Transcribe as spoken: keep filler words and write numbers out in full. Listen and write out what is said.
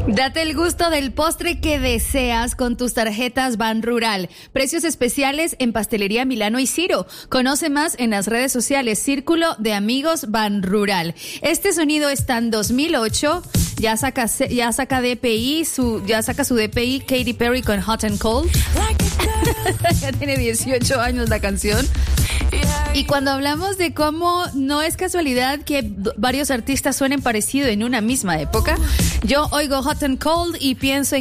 Date el gusto del postre que deseas con tus tarjetas Ban Rural. Precios especiales en Pastelería Milano y Ciro. Conoce más en las redes sociales Círculo de Amigos Ban Rural. Este sonido está en dos mil ocho. Ya saca, ya saca D P I, su, ya saca su D P I Katy Perry con Hot and Cold. Ya tiene dieciocho años la canción. Y cuando hablamos de cómo no es casualidad que varios artistas suenen parecido en una misma época, yo oigo Hot and Cold y pienso en